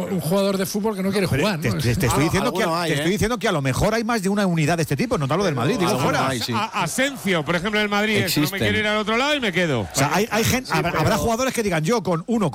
un jugador de fútbol que no quiere jugar, ¿no? Te estoy diciendo que a lo mejor hay más de una unidad de este tipo, no te hablo del Madrid, digo fuera. Asencio, por ejemplo, en el Madrid, no me quiero ir al otro lado y me quedo. O sea, hay gente, habrá jugadores que digan yo con uno